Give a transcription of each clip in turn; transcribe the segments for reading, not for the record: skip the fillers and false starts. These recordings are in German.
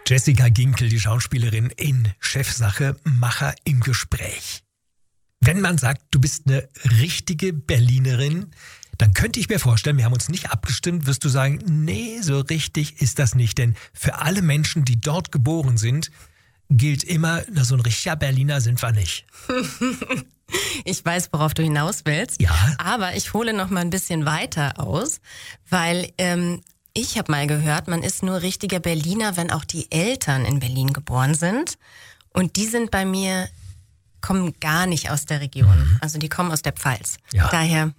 Jessica Ginkel, die Schauspielerin in Chefsache, Macher im Gespräch. Wenn man sagt, du bist eine richtige Berlinerin, dann könnte ich mir vorstellen, wir haben uns nicht abgestimmt, wirst du sagen, nee, so richtig ist das nicht. Denn für alle Menschen, die dort geboren sind, gilt immer, na, so ein richtiger Berliner sind wir nicht. Ich weiß, worauf du hinaus willst. Ja. Aber ich hole noch mal ein bisschen weiter aus, weil ich habe mal gehört, man ist nur richtiger Berliner, wenn auch die Eltern in Berlin geboren sind. Und die sind bei mir, kommen gar nicht aus der Region. Also die kommen aus der Pfalz. Ja. Daher,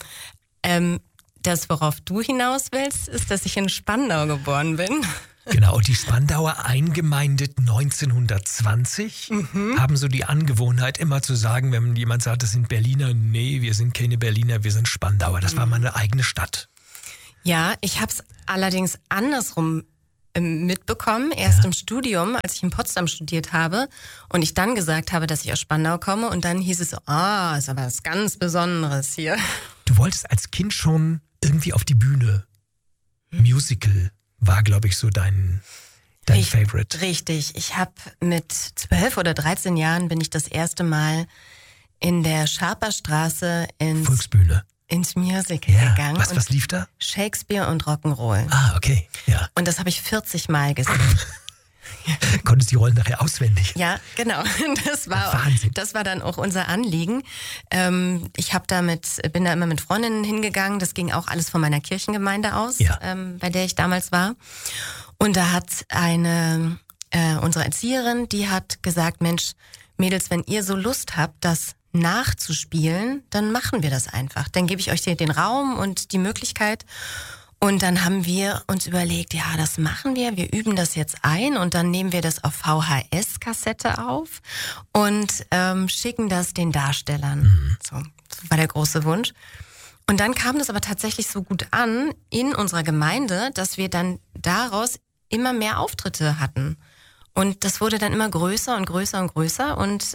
das, worauf du hinaus willst, ist, dass ich in Spandau geboren bin. Genau, die Spandauer eingemeindet 1920 haben so die Angewohnheit immer zu sagen, wenn jemand sagt, das sind Berliner, nee, wir sind keine Berliner, wir sind Spandauer. Das war mal eine eigene Stadt. Ja, ich habe es allerdings andersrum mitbekommen, erst im Studium, als ich in Potsdam studiert habe und ich dann gesagt habe, dass ich aus Spandau komme und dann hieß es so, ist aber was ganz Besonderes hier. Du wolltest als Kind schon irgendwie auf die Bühne. Musical war, glaube ich, so dein Favorite. Richtig. Ich habe mit 12 oder 13 Jahren bin ich das erste Mal in der Scharperstraße Volksbühne. ins Musical gegangen. Was lief da? Shakespeare und Rock'n'Roll. Ah, okay. Ja. Und das habe ich 40 Mal gesehen. Konntest die Rollen nachher auswendig? Ja, genau. Wahnsinn. Das war dann auch unser Anliegen. Ich bin da immer mit Freundinnen hingegangen. Das ging auch alles von meiner Kirchengemeinde aus, bei der ich damals war. Und da hat unsere Erzieherin, die hat gesagt, Mensch, Mädels, wenn ihr so Lust habt, das nachzuspielen, dann machen wir das einfach. Dann gebe ich euch den Raum und die Möglichkeit. Und dann haben wir uns überlegt, ja, das machen wir. Wir üben das jetzt ein und dann nehmen wir das auf VHS-Kassette auf und schicken das den Darstellern. So, das war der große Wunsch. Und dann kam das aber tatsächlich so gut an in unserer Gemeinde, dass wir dann daraus immer mehr Auftritte hatten. Und das wurde dann immer größer und größer und größer und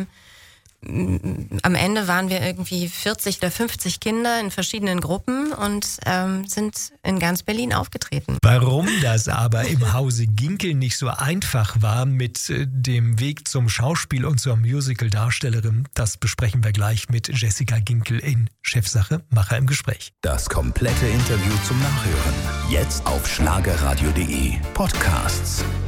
am Ende waren wir irgendwie 40 oder 50 Kinder in verschiedenen Gruppen und sind in ganz Berlin aufgetreten. Warum das aber im Hause Ginkel nicht so einfach war mit dem Weg zum Schauspiel und zur Musical-Darstellerin, das besprechen wir gleich mit Jessica Ginkel in Chefsache, Macher im Gespräch. Das komplette Interview zum Nachhören. Jetzt auf schlagerradio.de Podcasts.